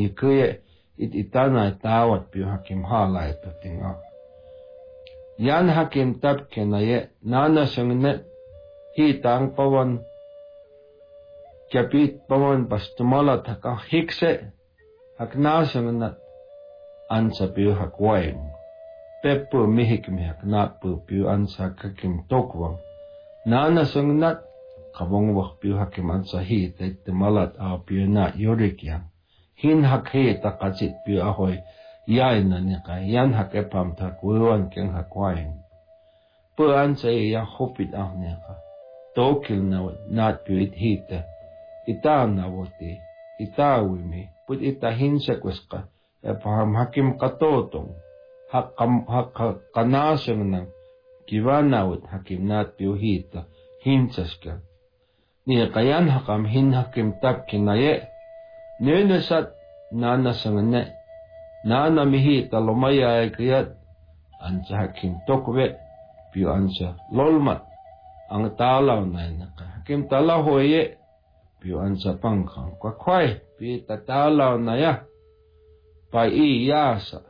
kuye itana tawat piu hakim halay tatinga. Yan hakim tab kenaye nana sangnet hitang pawan kapit pawan pastumala taka hikse hakna sangnet ansa piu hakwain. Pepu mihik mihak napu piu ansa kakim tokwang. Nana sangnet kabong wak piu hakim ansa hit et malat a piu na yorikyang. Hin hak hit takatsit piu ahoy yain na nika yan hak epam takwiwan keng hakwain. Pu ansa iya hopit ah nika. Tokil na nat piu it hita. Ita na wati. Ita wimi. Put ita hinsekweska. Epaham hakim katotong. Hak kanasang nang kiwanawat hakim nat piu hita. Hinsaska. Niya kayan hakam hin hakim tab kinaye. Nenasat nana sangane. Nana mihi talomaya ay kayat. Ansa hakim tokwe. Piu ansa lolmat. Ang talaw na naka. Hakim talaw hoye. Piu ansa pangkang. Kwakway. Piu tatalaw na ya. Pa i yasa.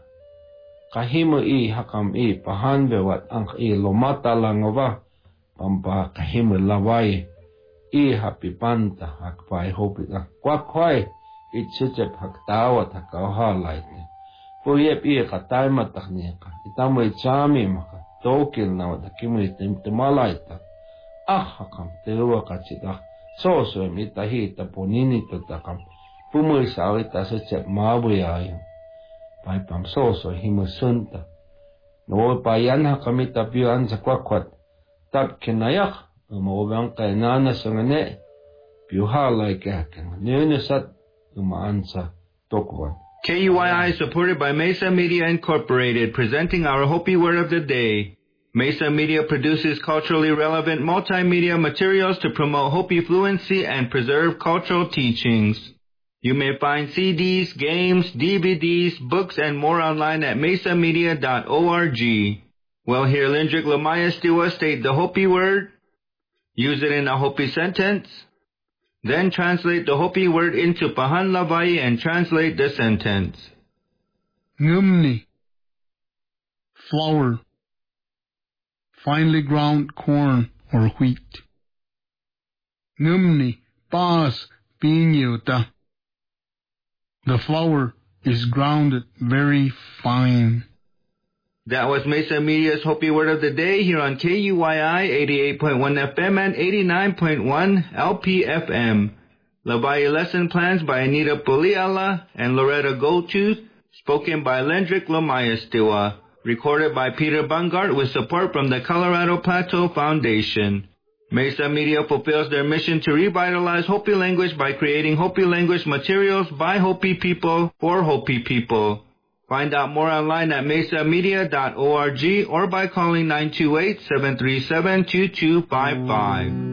Kahimo i hakam i pahanbewat ang i lomata lang ba. Pampa kahimo laway. I happy panta hakpai hopit ah kwakwai itsuchep haktawat hakawhalait puyep I katay mataknika itamoy chami maka tokil na wadakimoy timtimalaita hakam tewa kachita soso mitahita ponini totakam pumoy sawita suchep mabuyayo paipam soso himusunta no payan hakamita piuan sa kwakwat tap kinayak Umawang kay nana sangane piuhalay kakang nenasat umaansa tokwan. KUII supported by Mesa Media Incorporated, presenting our Hopi Word of the Day. Mesa Media produces culturally relevant multimedia materials to promote Hopi fluency and preserve cultural teachings. You may find CDs, games, DVDs, books, and more online at mesamedia.org. Well, here Lindrick Lamaya Stiwa state the Hopi Word. Use it in a Hopi sentence. Then translate the Hopi word into Pahan Lavai and translate the sentence. Ngumni. Flour. Finely ground corn or wheat. Ngumni. Pas pinyuta. The flour is grounded very fine. That was Mesa Media's Hopi Word of the Day here on KUII 88.1 FM and 89.1 LPFM. Labayi lesson plans by Anita Puliala and Loretta Goldtooth, spoken by Lendrick Lomayastiwa, recorded by Peter Bungart with support from the Colorado Plateau Foundation. Mesa Media fulfills their mission to revitalize Hopi language by creating Hopi language materials by Hopi people for Hopi people. Find out more online at mesamedia.org or by calling 928-737-2255.